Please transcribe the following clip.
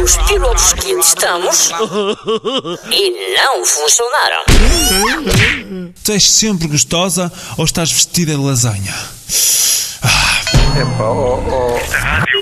os pilotos que testamos e não funcionaram. Tu és sempre gostosa ou estás vestida de lasanha? Epá,